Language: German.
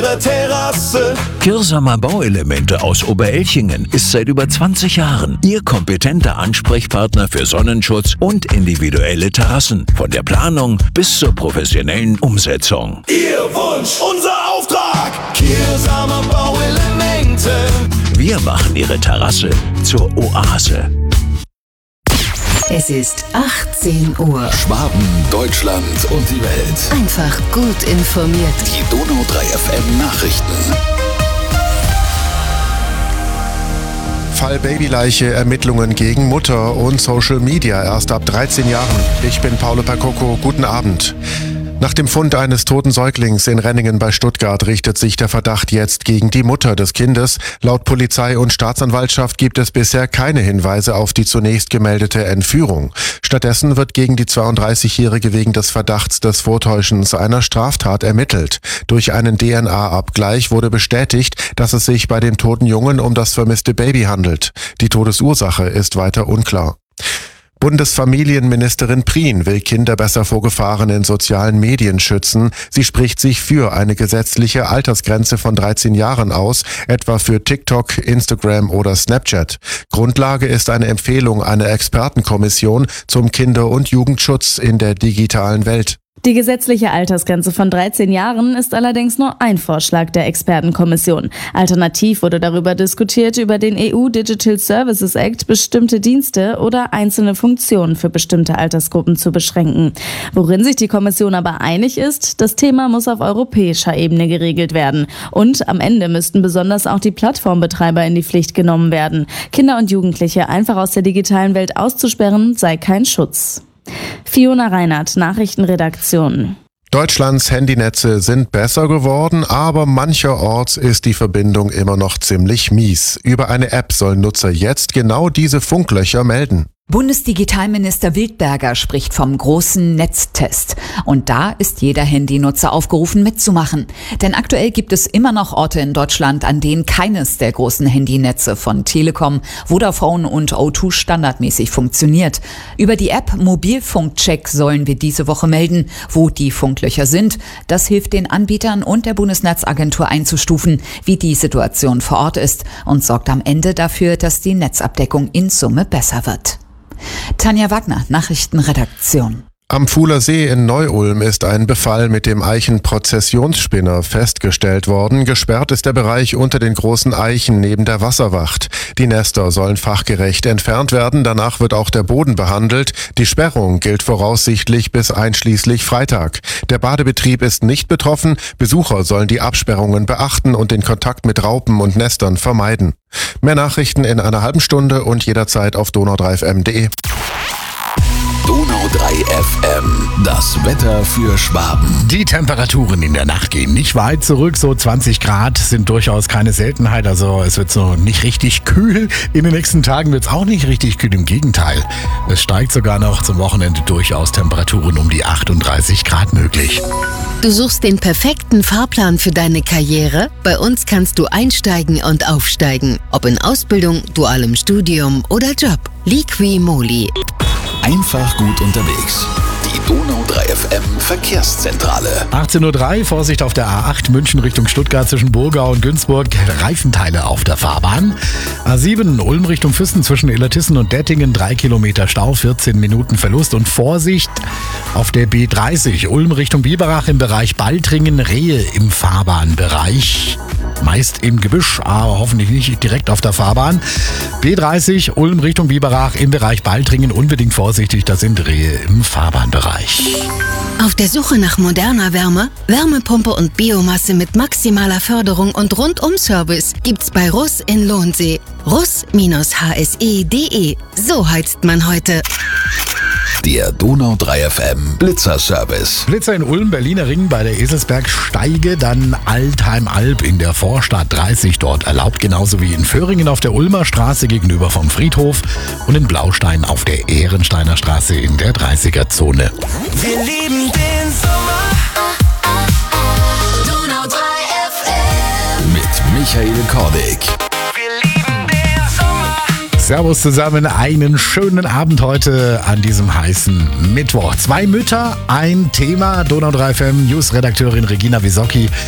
unserer Terrasse. Kirsamer Bauelemente aus Oberelchingen ist seit über 20 Jahren Ihr kompetenter Ansprechpartner für Sonnenschutz und individuelle Terrassen. Von der Planung bis zur professionellen Umsetzung. Ihr Wunsch, unser Auftrag. Kirsamer Bauelemente. Wir machen Ihre Terrasse zur Oase. Es ist 18 Uhr. Schwaben, Deutschland und die Welt. Einfach gut informiert. Die Donau 3 FM Nachrichten. Fall Babyleiche, Ermittlungen gegen Mutter und Social Media erst ab 13 Jahren. Ich bin Paolo Percoco, guten Abend. Nach dem Fund eines toten Säuglings in Renningen bei Stuttgart richtet sich der Verdacht jetzt gegen die Mutter des Kindes. Laut Polizei und Staatsanwaltschaft gibt es bisher keine Hinweise auf die zunächst gemeldete Entführung. Stattdessen wird gegen die 32-Jährige wegen des Verdachts des Vortäuschens einer Straftat ermittelt. Durch einen DNA-Abgleich wurde bestätigt, dass es sich bei dem toten Jungen um das vermisste Baby handelt. Die Todesursache ist weiter unklar. Bundesfamilienministerin Prien will Kinder besser vor Gefahren in sozialen Medien schützen. Sie spricht sich für eine gesetzliche Altersgrenze von 13 Jahren aus, etwa für TikTok, Instagram oder Snapchat. Grundlage ist eine Empfehlung einer Expertenkommission zum Kinder- und Jugendschutz in der digitalen Welt. Die gesetzliche Altersgrenze von 13 Jahren ist allerdings nur ein Vorschlag der Expertenkommission. Alternativ wurde darüber diskutiert, über den EU Digital Services Act bestimmte Dienste oder einzelne Funktionen für bestimmte Altersgruppen zu beschränken. Worin sich die Kommission aber einig ist, das Thema muss auf europäischer Ebene geregelt werden. Und am Ende müssten besonders auch die Plattformbetreiber in die Pflicht genommen werden. Kinder und Jugendliche einfach aus der digitalen Welt auszusperren, sei kein Schutz. Fiona Reinhardt, Nachrichtenredaktion. Deutschlands Handynetze sind besser geworden, aber mancherorts ist die Verbindung immer noch ziemlich mies. Über eine App sollen Nutzer jetzt genau diese Funklöcher melden. Bundesdigitalminister Wildberger spricht vom großen Netztest. Und da ist jeder Handynutzer aufgerufen mitzumachen. Denn aktuell gibt es immer noch Orte in Deutschland, an denen keines der großen Handynetze von Telekom, Vodafone und O2 standardmäßig funktioniert. Über die App Mobilfunkcheck sollen wir diese Woche melden, wo die Funklöcher sind. Das hilft den Anbietern und der Bundesnetzagentur einzustufen, wie die Situation vor Ort ist und sorgt am Ende dafür, dass die Netzabdeckung in Summe besser wird. Tanja Wagner, Nachrichtenredaktion. Am Fuhler See in Neu-Ulm ist ein Befall mit dem Eichenprozessionsspinner festgestellt worden. Gesperrt ist der Bereich unter den großen Eichen neben der Wasserwacht. Die Nester sollen fachgerecht entfernt werden. Danach wird auch der Boden behandelt. Die Sperrung gilt voraussichtlich bis einschließlich Freitag. Der Badebetrieb ist nicht betroffen. Besucher sollen die Absperrungen beachten und den Kontakt mit Raupen und Nestern vermeiden. Mehr Nachrichten in einer halben Stunde und jederzeit auf donau3fm.de. Donau 3 FM, das Wetter für Schwaben. Die Temperaturen in der Nacht gehen nicht weit zurück, so 20 Grad sind durchaus keine Seltenheit, also es wird so nicht richtig kühl. In den nächsten Tagen wird es auch nicht richtig kühl, im Gegenteil. Es steigt sogar noch zum Wochenende durchaus Temperaturen um die 38 Grad möglich. Du suchst den perfekten Fahrplan für deine Karriere? Bei uns kannst du einsteigen und aufsteigen. Ob in Ausbildung, dualem Studium oder Job. Liqui-Moly. Einfach gut unterwegs. Die Donau 3 FM Verkehrszentrale. 18:03 Uhr, Vorsicht auf der A8 München Richtung Stuttgart zwischen Burgau und Günzburg. Reifenteile auf der Fahrbahn. A7 Ulm Richtung Füssen zwischen Illertissen und Dettingen. 3 Kilometer Stau, 14 Minuten Verlust. Und Vorsicht auf der B30 Ulm Richtung Biberach im Bereich Baltringen. Rehe im Fahrbahnbereich. Meist im Gebüsch, aber hoffentlich nicht direkt auf der Fahrbahn. B30 Ulm Richtung Biberach im Bereich Baltringen. Unbedingt vorsichtig, da sind Rehe im Fahrbahnbereich. Auf der Suche nach moderner Wärme, Wärmepumpe und Biomasse mit maximaler Förderung und Rundum-Service gibt's bei Russ in Lohnsee. Russ-hse.de. So heizt man heute. Der Donau 3 FM Blitzerservice. Blitzer in Ulm, Berliner Ring bei der Eselsbergsteige, dann Altheim-Alb in der Vorstadt 30 dort erlaubt, genauso wie in Föhringen auf der Ulmer Straße gegenüber vom Friedhof und in Blaustein auf der Ehrensteiner Straße in der 30er-Zone. Wir lieben den Sommer. Donau 3 FM. Mit Michael Kordig. Servus zusammen, einen schönen Abend heute an diesem heißen Mittwoch. 2 Mütter, ein Thema. Donau 3 FM News-Redakteurin Regina Wisocki